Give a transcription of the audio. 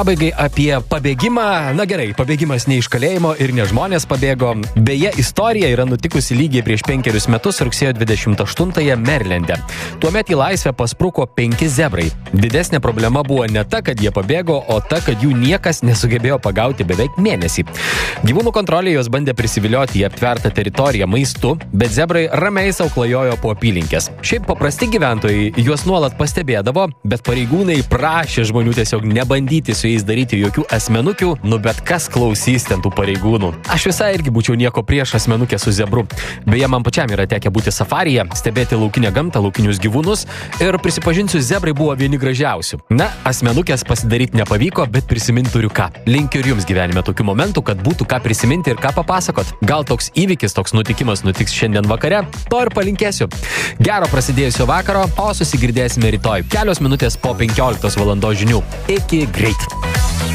pabaigai apie pabėgimą. Na gerai, pabėgimas ne iš kalėjimo ir ne žmonės pabėgo. Beje, istorija yra nutikusi lygiai prieš 5 metus rugsėjo 28-ąją Merlende. Tuomet į laisvę paspruko 5 zebrai. Didesnė problema buvo ne ta, kad jie pabėgo, o ta, kad jų niekas nesugebėjo pagauti beveik mėnesį. Gyvūnų kontrolė juos bandė prisivilioti į aptvertą teritoriją maistu, bet zebrai ramiai sau klajojo po apylinkės. Šiaip paprasti gyventojai juos nuolat pastebėdavo, bet pareigūnai prašė žmonių tiesiog nebandyti su jais daryti jokių asmenukių, bet kas klausys ten tų pareigūnų. Aš visai irgi būčiau nieko prieš asmenukę su zebru. Beje, man pačiam yra tekę būti safaryje, stebėti laukinę gamtą, laukinius gyvūnus ir prisipažinsiu, zebrai buvo vieni gražiausių. Na, asmenukės pasidaryti nepavyko, bet prisiminti turiu ką. Linkiu ir jums gyvenime tokių momentų, kad būtų ką prisiminti ir ką papasakot. Gal toks įvykis, toks nutikimas nutiks šiandien vakare, to ir palinkėsiu. Gero prasidėjusio vakaro, o susigirdėsime rytoj. Kelios minutės po 15 valandos žinių. Iki greit.